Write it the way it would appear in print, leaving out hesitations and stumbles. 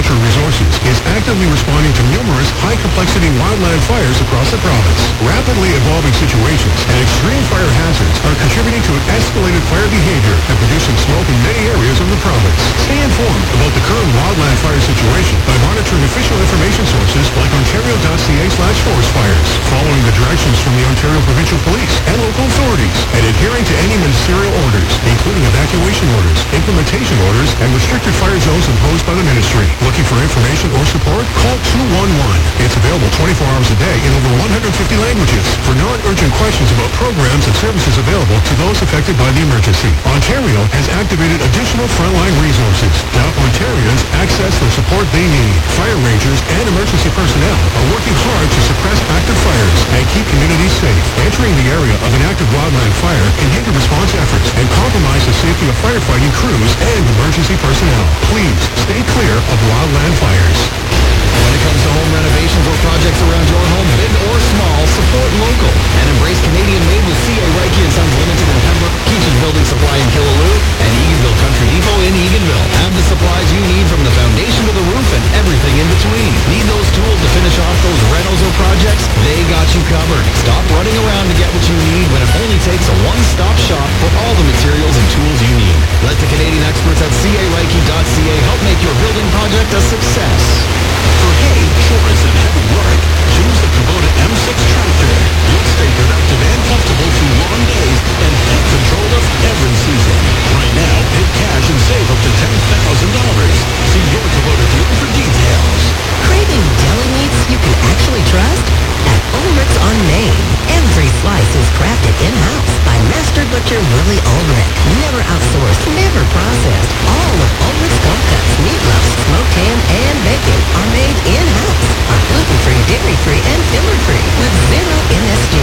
Natural Resources is actively responding to numerous high-complexity wildland fires across the province. Rapidly evolving situations and extreme fire hazards are contributing to escalated fire behavior and producing smoke in many areas of the province. Stay informed about the current wildland fire situation by monitoring official information sources like ontario.ca/forest fires, following the directions from the Ontario Provincial Police and local authorities, and adhering to any ministerial orders, including evacuation orders, implementation orders, and restricted fire zones imposed by the ministry. Looking for information or support? Call 211. It's available 24 hours a day in over 150 languages. For non-urgent questions about programs and services available to those affected by the emergency, Ontario has activated additional frontline resources to help Ontarians access the support they need. Fire rangers and emergency personnel are working hard to suppress active fires and keep communities safe. Entering the area of an active wildland fire can hinder response efforts and compromise the safety of firefighting crews and emergency personnel. Please stay clear of wildland fires. When it comes to home renovations or projects around your home, big or small, support local and embrace Canadian made with C.A. Reiki and Sons Limited in Pembroke, Keach's Building Supply in Killaloe, and Eganville Country Depot in Eganville. Have the supplies you need from the foundation to the roof and everything in between. Need those tools to finish off those renos or projects? They got you covered. Stop running around to get what you need when it only takes a one-stop shop for all the materials and tools you need. Let the Canadian experts at careiki.ca help make your building project a success. For hay, chores, and heavy work, choose the Kubota M6 tractor. You'll stay productive and comfortable through long days and take control of every season. Right now, pay cash and save up to $10,000. See your Kubota dealer for details. Craving deli meats you can actually trust? At Ulrich's on Main, every slice is crafted in-house by master butcher Willie Ulrich. Never outsourced, never processed. All of Ulrich's cold cuts, meatloaf, smoked ham, and bacon are made in-house. Are gluten-free, dairy-free, and filler-free with zero MSG.